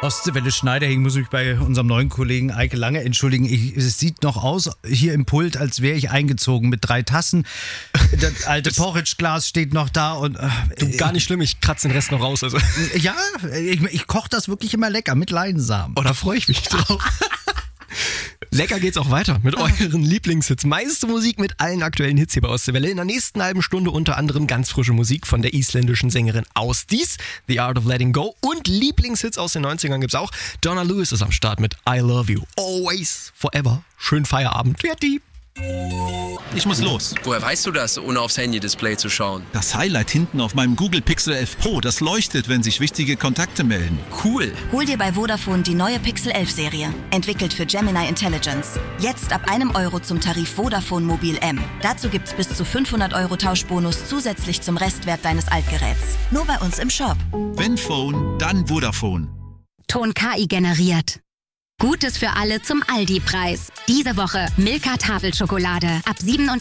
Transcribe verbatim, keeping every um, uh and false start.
Ostseewelle Schneiderhing, muss mich bei unserem neuen Kollegen Eike Lange entschuldigen. Ich, es sieht noch aus hier im Pult, als wäre ich eingezogen mit drei Tassen. Das alte Porridge-Glas steht noch da. Und, äh, du, gar nicht schlimm, ich kratze den Rest noch raus. Also. Ja, ich, ich koche das wirklich immer lecker mit Leinsamen. Oh, da freue ich mich drauf. Lecker geht's auch weiter mit euren Lieblingshits. Meiste Musik mit allen aktuellen Hits hier bei Ostseewelle. In der nächsten halben Stunde unter anderem ganz frische Musik von der isländischen Sängerin Ásdís, The Art of Letting Go. Und Lieblingshits aus den neunzigern gibt's auch. Donna Lewis ist am Start mit I Love You. Always, forever. Schönen Feierabend. Fertig. Ich muss los. Woher weißt du das, ohne aufs Handy-Display zu schauen? Das Highlight hinten auf meinem Google Pixel elf Pro, das leuchtet, wenn sich wichtige Kontakte melden. Cool. Hol dir bei Vodafone die neue Pixel elf Serie. Entwickelt für Gemini Intelligence. Jetzt ab einem Euro zum Tarif Vodafone Mobil M. Dazu gibt's bis zu fünfhundert Euro Tauschbonus zusätzlich zum Restwert deines Altgeräts. Nur bei uns im Shop. Wenn Phone, dann Vodafone. Ton K I generiert. Gutes für alle zum Aldi-Preis. Diese Woche Milka Tafelschokolade ab siebenundvierzig